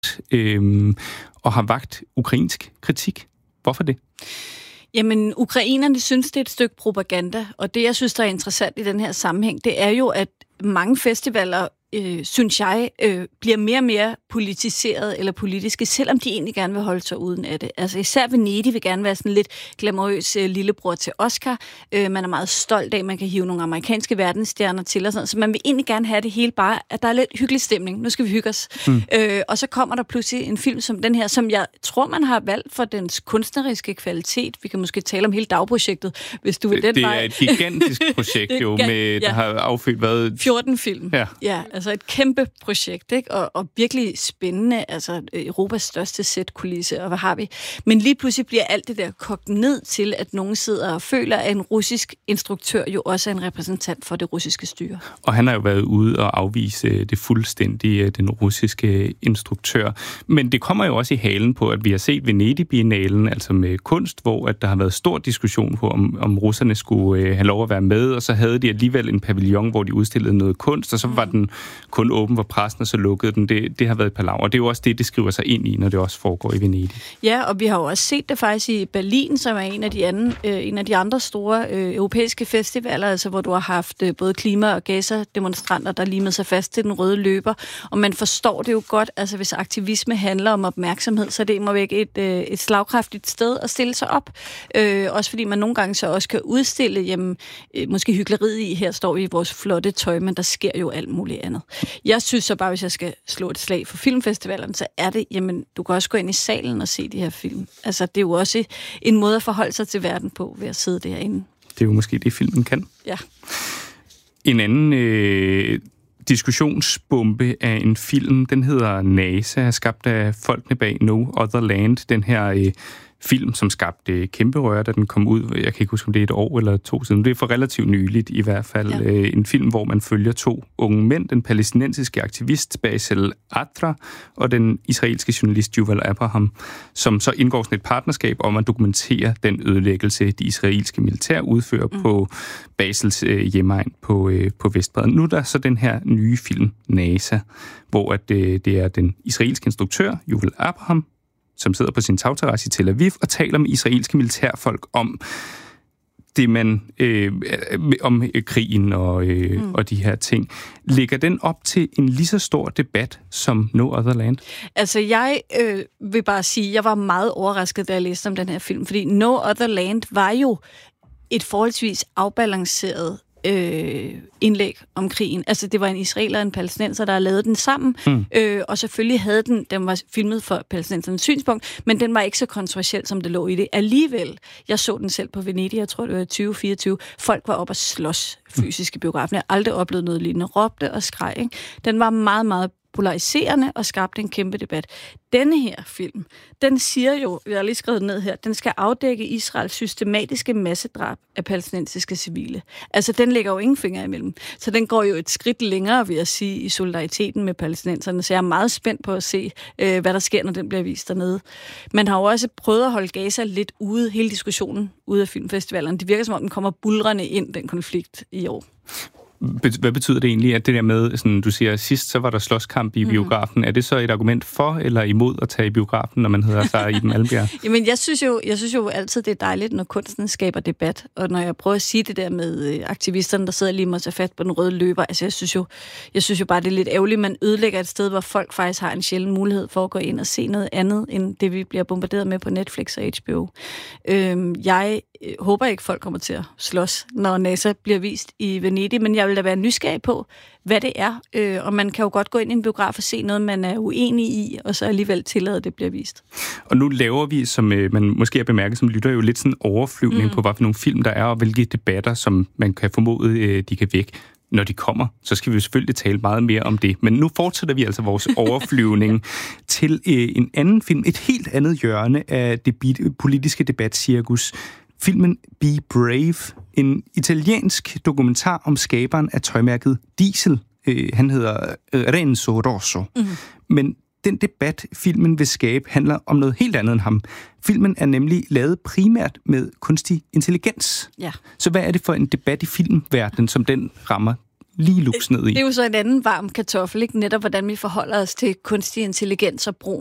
og har vakt ukrainsk kritik. Hvorfor det? Jamen, ukrainerne synes, det er et stykke propaganda, og det, jeg synes, der er interessant i den her sammenhæng, det er jo, at mange festivaler, synes jeg, bliver mere og mere politiseret eller politiske, selvom de egentlig gerne vil holde sig uden af det. Altså især Venedig vil gerne være sådan lidt glamourøs lillebror til Oscar. Man er meget stolt af, at man kan hive nogle amerikanske verdensstjerner til og sådan. Så man vil egentlig gerne have det hele bare, at der er lidt hyggelig stemning. Nu skal vi hygge os. Og så kommer der pludselig en film som den her, som jeg tror, man har valgt for dens kunstneriske kvalitet. Vi kan måske tale om hele dagprojektet, hvis du vil den vej. Det er et gigantisk projekt jo, der har affyldt 14 film. Ja, altså et kæmpe projekt, ikke? Og virkelig spændende, altså Europas største sætkulisse, og hvad har vi? Men lige pludselig bliver alt det der kogt ned til, at nogen sidder og føler, at en russisk instruktør jo også er en repræsentant for det russiske styre. Og han har jo været ude og afvise det fuldstændige, den russiske instruktør. Men det kommer jo også i halen på, at vi har set Venedig-biennalen, altså med kunst, hvor at der har været stor diskussion på, om russerne skulle have lov at være med, og så havde de alligevel en pavillon, hvor de udstillede noget kunst, og så var den kun åben for pressen, og så lukkede den. Det har været palaver. Og det er jo også det skriver sig ind i, når det også foregår i Venedig. Ja, og vi har jo også set det faktisk i Berlin, som er en af de andre store europæiske festivaler, altså hvor du har haft både klima- og Gaza-demonstranter, der limede sig fast til den røde løber. Og man forstår det jo godt, altså hvis aktivisme handler om opmærksomhed, så det må væk et slagkraftigt sted at stille sig op. Også fordi man nogle gange så også kan udstille, måske hykleriet i, her står vi i vores flotte tøj, men der sker jo alt muligt andet. Jeg synes så bare, hvis jeg skal slå et slag for filmfestivalen, så er det, du kan også gå ind i salen og se de her film. Altså, det er jo også en måde at forholde sig til verden på, ved at sidde derinde. Det er jo måske det, filmen kan. Ja. En anden diskussionsbombe af en film, den hedder NASA, skabt af folkene bag No Other Land. Den her film, som skabte kæmpe røre, da den kom ud. Jeg kan ikke huske, om det er 1 år eller 2 siden. Det er for relativt nyligt i hvert fald. Ja. En film, hvor man følger 2 unge mænd. Den palæstinensiske aktivist Bassel Adra og den israelske journalist Yuval Abraham, som så indgår sådan et partnerskab om at dokumentere den ødelæggelse, de israelske militær udfører på Basels hjemegn på Vestbredden. Nu er der så den her nye film, NASA, hvor det er den israelske instruktør, Yuval Abraham, som sidder på sin tagterrasse i Tel Aviv og taler med israelske militærfolk om det om krigen og de her ting. Ligger den op til en lige så stor debat som No Other Land? Altså, jeg vil bare sige, at jeg var meget overrasket, da jeg læste om den her film, fordi No Other Land var jo et forholdsvis afbalanceret indlæg om krigen. Altså, det var en israeler og en palæstinenser, der lavede den sammen, og selvfølgelig havde den var filmet for palæstinensernes synspunkt, men den var ikke så kontroversiel, som det lå i det. Alligevel, jeg så den selv på Venedig, jeg tror, det var 2024, folk var oppe og slås fysisk i biografen. Jeg har aldrig oplevet noget lignende. Råbte og skreg, ikke? Den var meget, meget polariserende og skabte en kæmpe debat. Denne her film, den siger jo, jeg har lige skrevet ned her, den skal afdække Israels systematiske massedrab af palæstinensiske civile. Altså, den lægger jo ingen fingre imellem. Så den går jo et skridt længere, vil jeg sige, i solidariteten med palæstinenserne. Så jeg er meget spændt på at se, hvad der sker, når den bliver vist dernede. Man har jo også prøvet at holde Gaza lidt ude, hele diskussionen ude af filmfestivalerne. Det virker som om, den kommer buldrende ind, den konflikt i år. Hvad betyder det egentlig, at det der med, sådan, du siger, sidst så var der slåskamp i biografen. Er det så et argument for eller imod at tage i biografen, når man hedder sig i den Almbjerg? Jamen, jeg synes jo altid, det er dejligt, når kunsten skaber debat. Og når jeg prøver at sige det der med aktivisterne, der sidder lige med sig fat på den røde løber, altså jeg synes jo bare, det er lidt ærgerligt, man ødelægger et sted, hvor folk faktisk har en sjælden mulighed for at gå ind og se noget andet, end det vi bliver bombarderet med på Netflix og HBO. Jeg håber ikke, folk kommer til at slås, når NASA bliver vist i Venedig, men jeg vil da være nysgerrig på, hvad det er. Og man kan jo godt gå ind i en biograf og se noget, man er uenig i, og så alligevel tillade, at det bliver vist. Og nu laver vi, som man måske har bemærket som lytter, jo lidt sådan en overflyvning på, hvad for nogle film der er, og hvilke debatter, som man kan formode, de kan vække. Når de kommer, så skal vi jo selvfølgelig tale meget mere om det. Men nu fortsætter vi altså vores overflyvning til en anden film, et helt andet hjørne af det politiske debatcirkus. Filmen Be Brave, en italiensk dokumentar om skaberen af tøjmærket Diesel. Han hedder Renzo Rosso. Men den debat, filmen vil skabe, handler om noget helt andet end ham. Filmen er nemlig lavet primært med kunstig intelligens. Ja. Så hvad er det for en debat i filmverdenen, som den rammer lige luks ned i. Det er jo så en anden varm kartoffel, ikke? Netop hvordan vi forholder os til kunstig intelligens og brugen